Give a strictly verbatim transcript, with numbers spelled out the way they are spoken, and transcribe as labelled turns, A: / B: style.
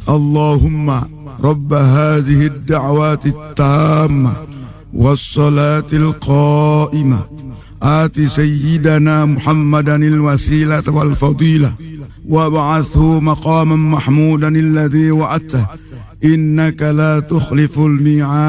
A: اللهم رب هذه الدعوات التامة والصلاة القائمة آت سيدنا محمدا الوسيلة والفضيلة وابعثه مقاما محمودا الذي وعدته إنك لا تخلف الميعاد.